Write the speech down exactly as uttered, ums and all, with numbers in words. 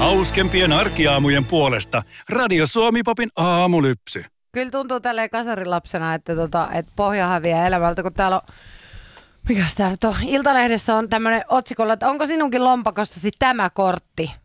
Hauskempien arkiaamujen puolesta Radio Suomi-popin aamulypsy. Kyllä tuntuu tälleen kasarilapsena, että, tota, että pohja häviää elämältä, kun täällä on, mikäs tää nyt on, Iltalehdessä on tämmönen otsikolla, että onko sinunkin lompakossasi tämä kortti?